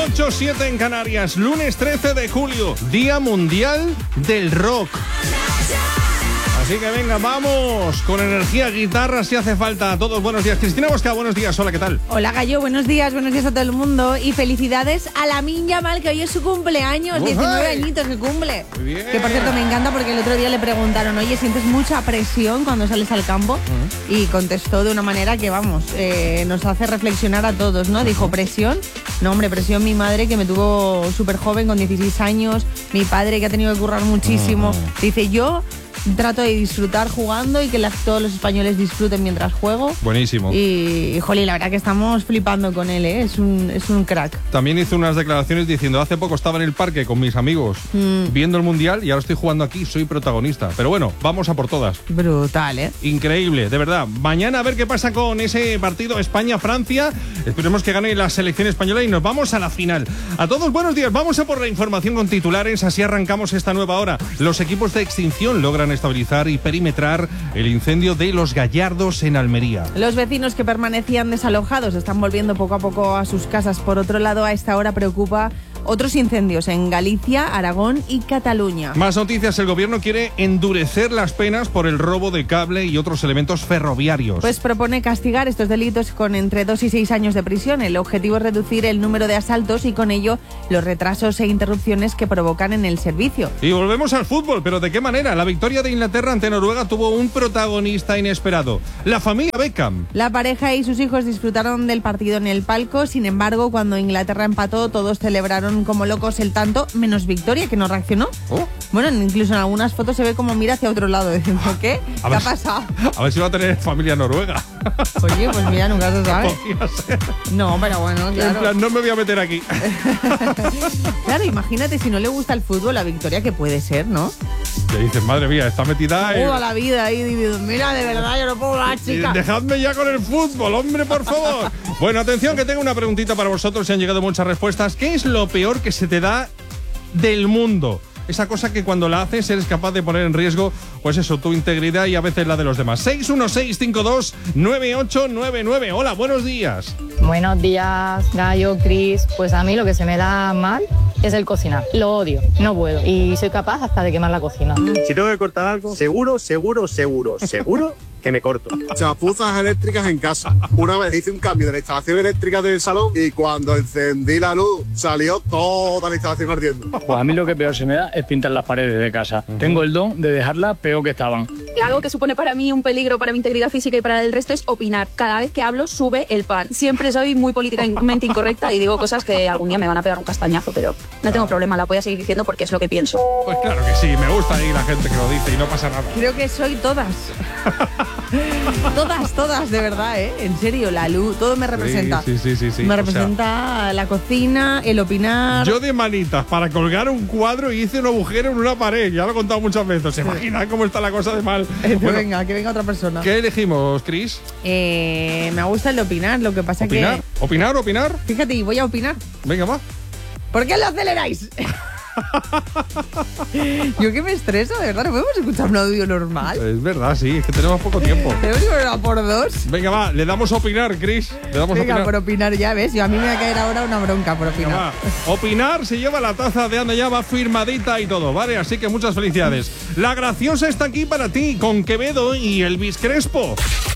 8:07 en Canarias, lunes 13 de julio, Día Mundial del Rock. Así que venga, vamos con energía, guitarra si hace falta. A todos, buenos días. Cristina Bosca, buenos días. Hola, ¿qué tal? Hola, Gallo, buenos días a todo el mundo. Y felicidades a Lamine Yamal, que hoy es su cumpleaños. 19 añitos que cumple. Muy bien. Que por cierto me encanta porque el otro día le preguntaron, oye, ¿sientes mucha presión cuando sales al campo? Y contestó de una manera que, vamos, nos hace reflexionar a todos, ¿no? Dijo, ¿presión? No, hombre, presión mi madre, que me tuvo súper joven, con 16 años. Mi padre, que ha tenido que currar muchísimo. Dice, yo trato de disfrutar jugando y que todos los españoles disfruten mientras juego. Buenísimo. Y, jolín, la verdad que estamos flipando con él, ¿eh? Es un crack. También hizo unas declaraciones diciendo, hace poco estaba en el parque con mis amigos viendo el Mundial y ahora estoy jugando aquí, soy protagonista. Pero bueno, vamos a por todas. Brutal, ¿eh? Increíble, de verdad. Mañana a ver qué pasa con ese partido España-Francia. Esperemos que gane la selección española y nos vamos a la final. A todos, buenos días. Vamos a por la información con titulares. Así arrancamos esta nueva hora. Los equipos de extinción logran estabilizar y perimetrar el incendio de Los Gallardos en Almería. Los vecinos que permanecían desalojados están volviendo poco a poco a sus casas. Por otro lado, a esta hora preocupa otros incendios en Galicia, Aragón y Cataluña. Más noticias. El gobierno quiere endurecer las penas por el robo de cable y otros elementos ferroviarios. Pues propone castigar estos delitos con entre 2 y 6 años de prisión. El objetivo es reducir el número de asaltos y con ello los retrasos e interrupciones que provocan en el servicio. Y volvemos al fútbol, pero ¿de qué manera? La victoria de Inglaterra ante Noruega tuvo un protagonista inesperado: la familia Beckham. La pareja y sus hijos disfrutaron del partido en el palco. Sin embargo, cuando Inglaterra empató, todos celebraron como locos el tanto, menos Victoria, que no reaccionó. Bueno, incluso en algunas fotos se ve como mira hacia otro lado, diciendo, ¿qué? ¿Qué ha pasado? A ver si va a tener familia noruega. Oye, pues mira, nunca se sabe. No, pero bueno, claro. En plan, no me voy a meter aquí. Claro, imagínate si no le gusta el fútbol, la Victoria, que puede ser, ¿no? Le dices, madre mía, está metida toda la vida ahí. Mira, de verdad, yo no puedo hablar, chica. Dejadme ya con el fútbol, hombre, por favor. Bueno, atención, que tengo una preguntita para vosotros. Se han llegado muchas respuestas. ¿Qué es lo peor que se te da del mundo? Esa cosa que cuando la haces eres capaz de poner en riesgo, pues eso, tu integridad y a veces la de los demás. 616529899. Hola, buenos días. Buenos días, Gallo, Cris. Pues a mí lo que se me da mal es el cocinar. Lo odio, no puedo. Y soy capaz hasta de quemar la cocina. Si tengo que cortar algo, seguro que me corto. Chapuzas eléctricas en casa. Una vez hice un cambio de la instalación eléctrica del salón y cuando encendí la luz salió toda la instalación ardiendo. Pues a mí lo que peor se me da es pintar las paredes de casa. Tengo el don de dejarlas peor que estaban. Algo que supone para mí un peligro para mi integridad física y para el resto es opinar. Cada vez que hablo sube el pan. Siempre soy muy políticamente incorrecta y digo cosas que algún día me van a pegar un castañazo, pero no tengo problema, la voy a seguir diciendo porque es lo que pienso. Pues claro que sí, me gusta ahí la gente que lo dice y no pasa nada. Creo que soy todas. Todas, de verdad, ¿eh? En serio, la luz, todo me representa. Sí. Me representa la cocina, el opinar. Yo de manitas para colgar un cuadro y hice un agujero en una pared. Ya lo he contado muchas veces. ¿Se imagina cómo está la cosa de mal? Bueno, que venga otra persona. ¿Qué elegimos, Cris? Me gusta el de opinar, lo que pasa que... ¿Opinar? Fíjate, y voy a opinar. Venga, va. ¿Por qué lo aceleráis? Yo que me estreso, de verdad, ¿no podemos escuchar un audio normal? Es verdad, sí, es que tenemos poco tiempo. Tenemos que ir por dos. Venga, va, le damos a opinar, Cris. Venga, por opinar, ya ves. Yo a mí me va a caer ahora una bronca por opinar. Venga, opinar se lleva la taza de Anda Ya, va firmadita y todo, ¿vale? Así que muchas felicidades. La graciosa está aquí para ti, con Quevedo y Elvis Crespo.